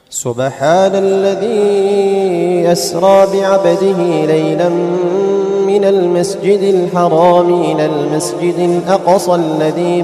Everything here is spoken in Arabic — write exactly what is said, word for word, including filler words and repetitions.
سبحان الذي أسرى بعبده ليلا من المسجد الحرام إلى المسجد الأقصى الذي